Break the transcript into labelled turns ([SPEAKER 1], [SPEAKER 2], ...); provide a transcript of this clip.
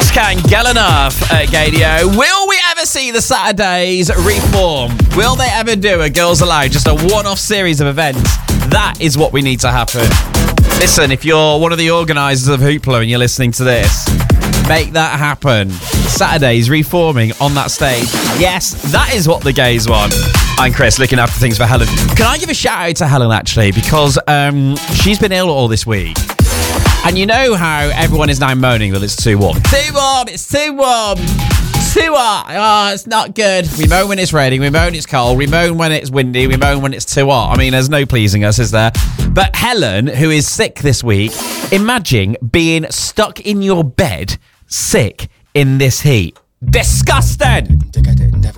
[SPEAKER 1] Can't get enough at Gadio. Will we ever see the Saturdays reform? Will they ever do a Girls Aloud, just a one-off series of events? That is what we need to happen. Listen, if you're one of the organisers of Hoopla and you're listening to this, make that happen. Saturdays reforming on that stage. Yes, that is what the gays want. I'm Chris, looking after things for Helen. Can I give a shout out to Helen, actually, because she's been ill all this week. And you know how everyone is now moaning that it's too warm. Too warm, it's too warm. Too hot. Oh, it's not good. We moan when it's raining, we moan it's cold, we moan when it's windy, we moan when it's too hot. I mean, there's no pleasing us, is there? But Helen, who is sick this week, imagine being stuck in your bed, sick in this heat. Disgusting!